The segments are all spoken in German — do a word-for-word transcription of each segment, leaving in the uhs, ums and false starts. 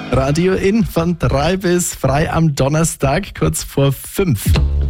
Radio In von drei bis frei am Donnerstag, kurz vor fünf.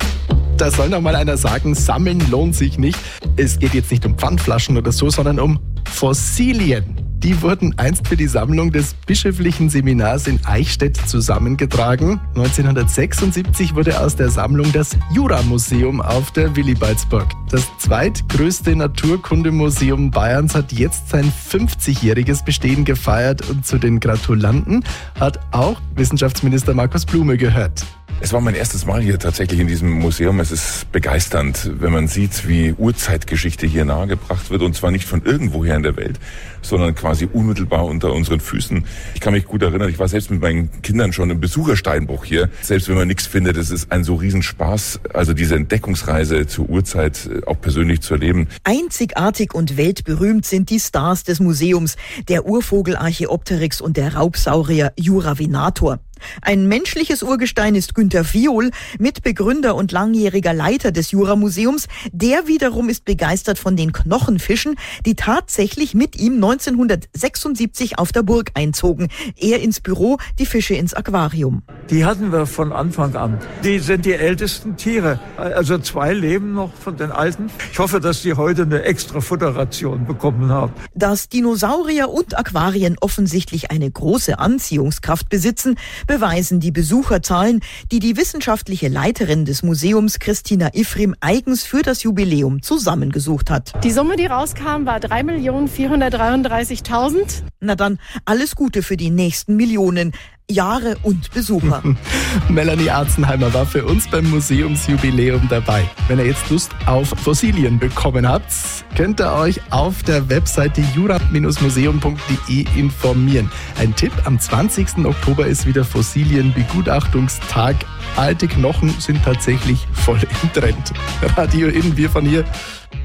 Da soll noch mal einer sagen, sammeln lohnt sich nicht. Es geht jetzt nicht um Pfandflaschen oder so, sondern um Fossilien. Die wurden einst für die Sammlung des Bischöflichen Seminars in Eichstätt zusammengetragen. neunzehnhundertsechsundsiebzig wurde aus der Sammlung das Jura-Museum auf der Willibaldsburg. Das zweitgrößte Naturkundemuseum Bayerns hat jetzt sein fünfzigjähriges Bestehen gefeiert und zu den Gratulanten hat auch Wissenschaftsminister Markus Blume gehört. Es war mein erstes Mal hier tatsächlich in diesem Museum. Es ist begeisternd, wenn man sieht, wie Urzeitgeschichte hier nahegebracht wird. Und zwar nicht von irgendwoher in der Welt, sondern quasi unmittelbar unter unseren Füßen. Ich kann mich gut erinnern, ich war selbst mit meinen Kindern schon im Besuchersteinbruch hier. Selbst wenn man nichts findet, es ist ein so Riesenspaß, also diese Entdeckungsreise zur Urzeit auch persönlich zu erleben. Einzigartig und weltberühmt sind die Stars des Museums, der Urvogel Archaeopteryx und der Raubsaurier Juravinator. Ein menschliches Urgestein ist Günter Viol, Mitbegründer und langjähriger Leiter des Jura-Museums. Der wiederum ist begeistert von den Knochenfischen, die tatsächlich mit ihm neunzehnhundertsechsundsiebzig auf der Burg einzogen. Er ins Büro, die Fische ins Aquarium. Die hatten wir von Anfang an. Die sind die ältesten Tiere. Also zwei leben noch von den alten. Ich hoffe, dass die heute eine extra Futterration bekommen haben. Dass Dinosaurier und Aquarien offensichtlich eine große Anziehungskraft besitzen, beweisen die Besucherzahlen, die die wissenschaftliche Leiterin des Museums, Christina Ifrim, eigens für das Jubiläum zusammengesucht hat. Die Summe, die rauskam, war drei Millionen vierhundertdreiunddreißigtausend. Na dann, alles Gute für die nächsten Millionen Jahre und Besucher. Melanie Arzenheimer war für uns beim Museumsjubiläum dabei. Wenn ihr jetzt Lust auf Fossilien bekommen habt, könnt ihr euch auf der Webseite jura Bindestrich museum punkt de informieren. Ein Tipp, am zwanzigsten Oktober ist wieder Fossilienbegutachtungstag. Alte Knochen sind tatsächlich voll im Trend. Radio In, wir von hier.